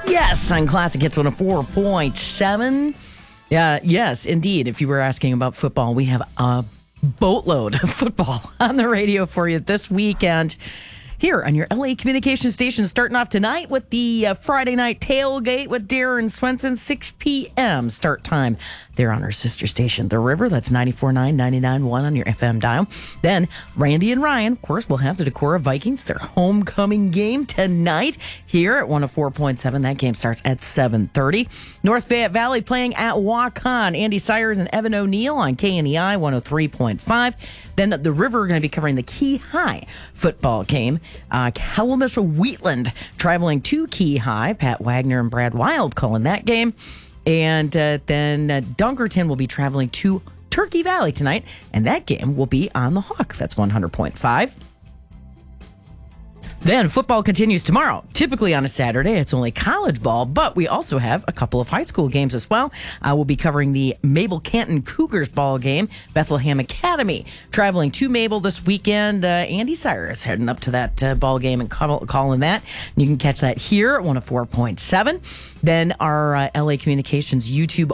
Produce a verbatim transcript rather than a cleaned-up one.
Yes, on Classic Hits one oh four point seven. Yeah, yes, indeed. If you were asking about football, we have a boatload of football on the radio for you this weekend. Here on your L A Communication Station, starting off tonight with the uh, Friday night tailgate with Darren Swenson, six p.m. start time there on our sister station, The River. That's ninety-four point nine, ninety-nine point one on your F M dial. Then Randy and Ryan, of course, will have the Decorah Vikings, their homecoming game tonight here at one oh four point seven. That game starts at seven thirty. North Fayette Valley playing at Waukon. Andy Sires and Evan O'Neill on K N E I one oh three point five. Then The River are going to be covering the Key High football game. Uh, Kalamazoo Wheatland traveling to Key High. Pat Wagner and Brad Wild calling that game. And uh, then uh, Dunkerton will be traveling to Turkey Valley tonight. And that game will be on the Hawk. That's one hundred point five. Then football continues tomorrow. Typically on a Saturday, it's only college ball, but we also have a couple of high school games as well. Uh, we'll be covering the Mabel Canton Cougars ball game. Bethlehem Academy traveling to Mabel this weekend. Uh, Andy Cyrus heading up to that uh, ball game and call, calling that. You can catch that here at one oh four point seven. Then our uh, L A Communications YouTube